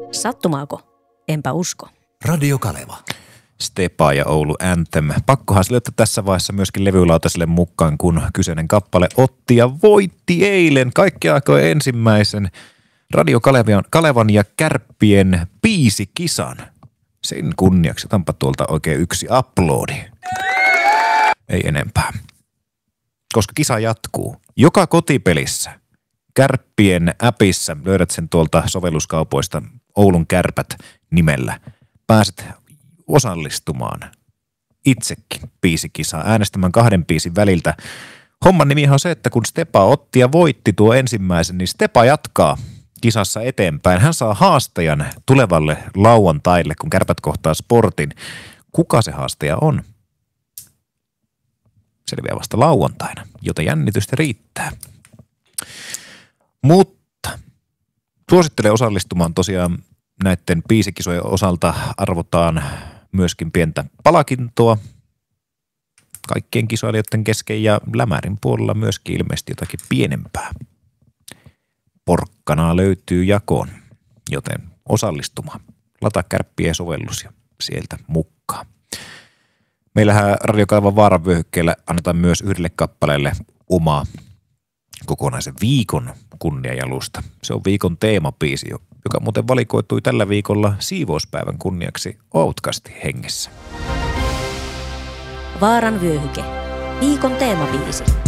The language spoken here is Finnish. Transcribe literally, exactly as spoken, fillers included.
Sattumaako? Enpä usko. Radio Kaleva. Stepa ja Oulu Anthem. Pakkohan se löytää tässä vaiheessa myöskin levylautaselle mukaan, kun kyseinen kappale otti ja voitti eilen kaikki aikojen ensimmäisen Radio Kalevan, Kalevan ja Kärppien biisikisan. Sen kunniaksi otanpa tuolta oikein yksi uploadi. Ei enempää. Koska kisa jatkuu. Joka kotipelissä, Kärppien appissa, löydät sen tuolta sovelluskaupoista Oulun Kärpät nimellä. Pääset osallistumaan itsekin biisikisaan, äänestämään kahden biisin väliltä. Homman nimihan on se, että kun Stepa otti ja voitti tuo ensimmäisen, niin Stepa jatkaa kisassa eteenpäin. Hän saa haastajan tulevalle lauantaille, kun Kärpät kohtaa Sportin. Kuka se haastaja on? Selviää vasta lauantaina, joten jännitystä riittää. Mutta suosittelen osallistumaan tosiaan näiden biisikisojen osalta. Arvotaan myöskin pientä palakintoa kaikkien kisoilijoiden kesken ja Lämärin puolella myöskin ilmeisesti jotakin pienempää. Porkkanaa löytyy jakoon, joten osallistumaan. Lataa Kärppien sovellus ja sieltä mukaan. Meillähän Radio Kalevan vaaranvyöhykkeellä annetaan myös yhdelle kappaleelle oma kokonaisen viikon kunniajalusta. Se on viikon teemabiisi, joka muuten valikoitui tällä viikolla siivouspäivän kunniaksi Outcastin hengessä. Vaaran vyöhyke. Viikon teemabiisi.